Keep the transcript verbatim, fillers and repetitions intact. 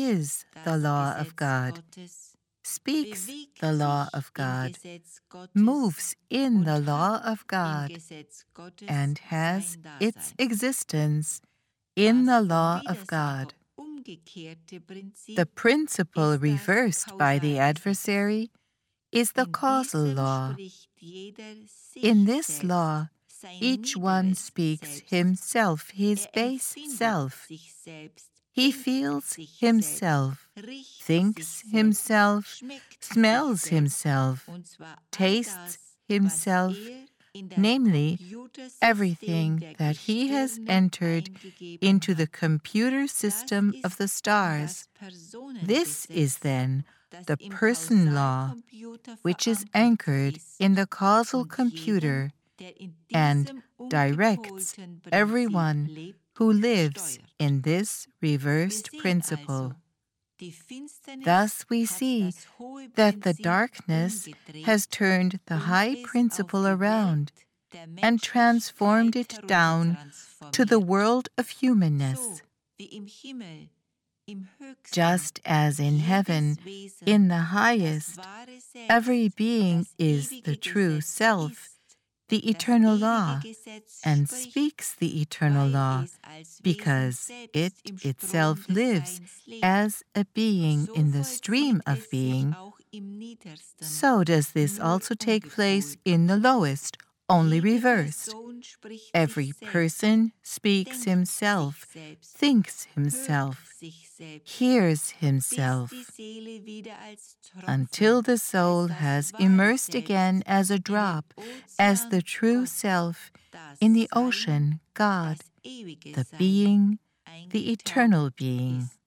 is the law of God, speaks the law of God, moves in the law of God, and has its existence in the law of God. The principle reversed by the adversary is the causal law. In this law, each one speaks himself, his base self. He feels himself, thinks himself, smells himself, tastes himself, namely, everything that he has entered into the computer system of the stars. This is then the person law, which is anchored in the causal computer and directs everyone who lives in this reversed principle. Thus we see that the darkness has turned the high principle around and transformed it down to the world of humanness. Just as in heaven, in the highest, every being is the true self, the eternal law, and speaks the eternal law, because it itself lives as a being in the stream of being, so does this also take place in the lowest, only reversed. Every person speaks himself, thinks himself, hears himself, until the soul has immersed again as a drop, as the true self, in the ocean, God, the being, the eternal being.